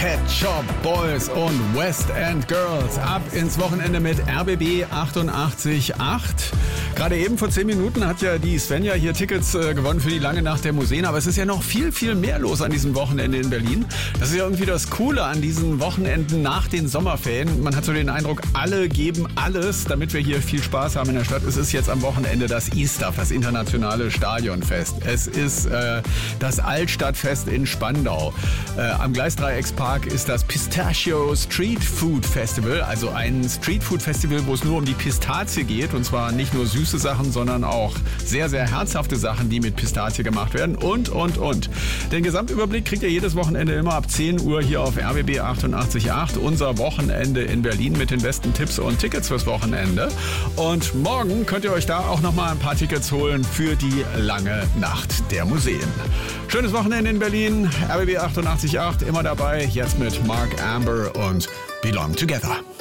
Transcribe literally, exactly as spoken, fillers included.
Pet Shop Boys und West End Girls. Ab ins Wochenende mit R B B achtundachtzig Komma acht. Gerade eben vor zehn Minuten hat ja die Svenja hier Tickets äh, gewonnen für die lange Nacht der Museen. Aber es ist ja noch viel, viel mehr los an diesem Wochenende in Berlin. Das ist ja irgendwie das Coole an diesen Wochenenden nach den Sommerferien. Man hat so den Eindruck, alle geben alles, damit wir hier viel Spaß haben in der Stadt. Es ist jetzt am Wochenende das ISTAF, das internationale Stadionfest. Es ist äh, das Altstadtfest in Spandau. Äh, am Gleisdreieckspark ist das Pistachio Street Food Festival, also ein Street Food Festival, wo es nur um die Pistazie geht. Und zwar nicht nur süße Sachen, sondern auch sehr, sehr herzhafte Sachen, die mit Pistazie gemacht werden und, und, und. Den Gesamtüberblick kriegt ihr jedes Wochenende immer ab zehn Uhr hier auf R B B achtundachtzig Komma acht. Unser Wochenende in Berlin mit den besten Tipps und Tickets fürs Wochenende. Und morgen könnt ihr euch da auch nochmal ein paar Tickets holen für die lange Nacht der Museen. Schönes Wochenende in Berlin. R B B achtundachtzig Komma acht immer dabei. Jetzt mit Mark Amber und Belong Together.